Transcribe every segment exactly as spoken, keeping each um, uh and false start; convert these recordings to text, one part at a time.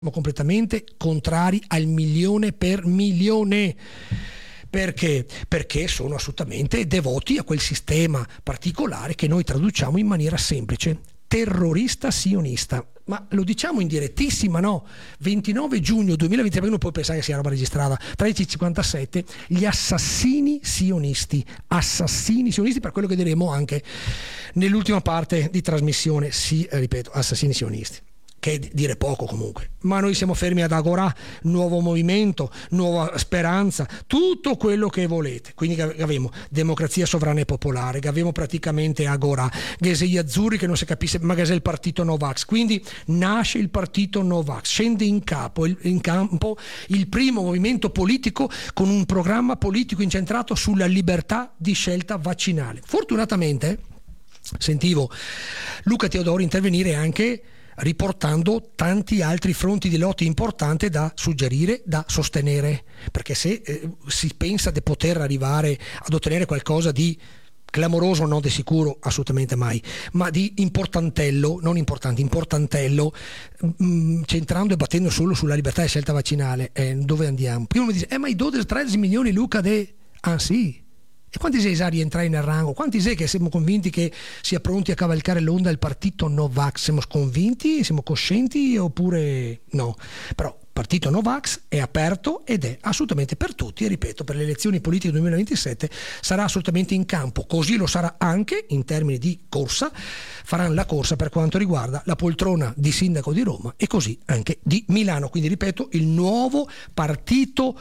completamente contrari al milione per milione. Perché? Perché sono assolutamente devoti a quel sistema particolare che noi traduciamo in maniera semplice: terrorista sionista. Ma lo diciamo in direttissima, no? ventinove giugno duemilaventitré, non puoi pensare che sia roba registrata, tredici e cinquantasette, gli assassini sionisti, assassini sionisti, per quello che diremo anche nell'ultima parte di trasmissione, sì, ripeto, assassini sionisti. Che è dire poco comunque, ma noi siamo fermi ad Agorà, nuovo movimento, nuova speranza, tutto quello che volete. Quindi abbiamo democrazia sovrana e popolare, abbiamo praticamente Agorà, gli azzurri che non si capisce, ma che è il partito Novax. Quindi nasce il partito Novax, scende in, capo, in campo il primo movimento politico con un programma politico incentrato sulla libertà di scelta vaccinale. Fortunatamente sentivo Luca Teodoro intervenire anche riportando tanti altri fronti di lotta importanti da suggerire, da sostenere, perché se eh, si pensa di poter arrivare ad ottenere qualcosa di clamoroso, no, di sicuro, assolutamente mai, ma di importantello, non importante, importantello, mh, centrando e battendo solo sulla libertà di scelta vaccinale, eh, dove andiamo? Prima mi dice, eh ma i dodici tredici milioni, Luca, de... ah sì? E quanti sei sa rientrare nel rango? Quanti sei che siamo convinti che sia pronti a cavalcare l'onda del partito Novax? Siamo convinti? Siamo coscienti oppure no? Però il partito Novax è aperto ed è assolutamente per tutti, e ripeto, per le elezioni politiche duemilaventisette sarà assolutamente in campo, così lo sarà anche in termini di corsa, faranno la corsa per quanto riguarda la poltrona di sindaco di Roma e così anche di Milano. Quindi ripeto, il nuovo partito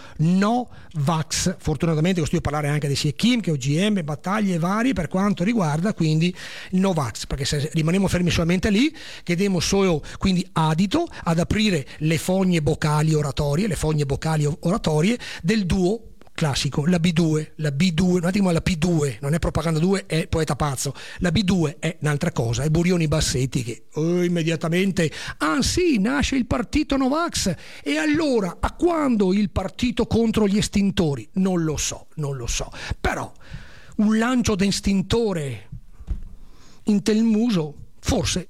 Novax. Fortunatamente questo io parlare anche di sia Kim che O G M, battaglie varie per quanto riguarda quindi il Novax, perché se rimaniamo fermi solamente lì chiediamo solo quindi adito ad aprire le fogne vocali oratorie, le fogne vocali oratorie del duo classico, la B due, la B due, un attimo, la P due, non è propaganda due, è poeta pazzo, la B due è un'altra cosa, è Burioni Bassetti che oh, immediatamente, ah sì, nasce il partito Novax, e allora a quando il partito contro gli estintori? Non lo so, non lo so, però un lancio d'estintore in tel muso forse